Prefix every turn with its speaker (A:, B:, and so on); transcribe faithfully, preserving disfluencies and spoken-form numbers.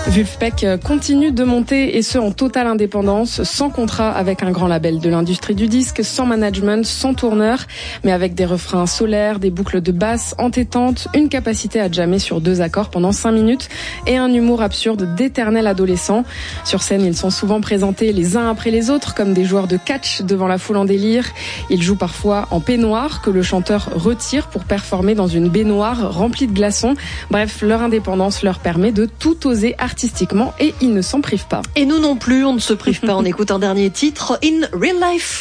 A: Vulfpeck continue de monter et ce en totale indépendance, sans contrat avec un grand label de l'industrie du disque, sans management, sans tourneur, mais avec des refrains solaires, des boucles de basse entêtantes, une capacité à jammer sur deux accords pendant cinq minutes et un humour absurde d'éternel adolescent. Sur scène, ils sont souvent présentés les uns après les autres comme des joueurs de catch devant la foule en délire. Ils jouent parfois en peignoir que le chanteur retire pour performer dans une baignoire remplie de glaçons. Bref, leur indépendance leur permet de tout oser artistiquement et ils ne s'en privent pas.
B: Et nous non plus, on ne se prive pas. On écoute un dernier titre, In Real Life.